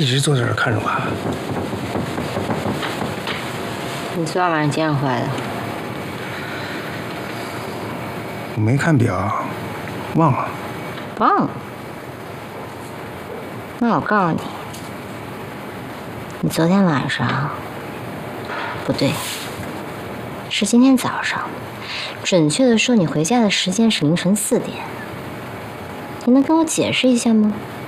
一直坐在这儿看着我啊？ 你昨晚上几点回来的？ 我没看表，忘了。 忘了？那我告诉你，你昨天晚上，不对，是今天早上。准确的说，你回家的时间是凌晨4点。你能跟我解释一下吗？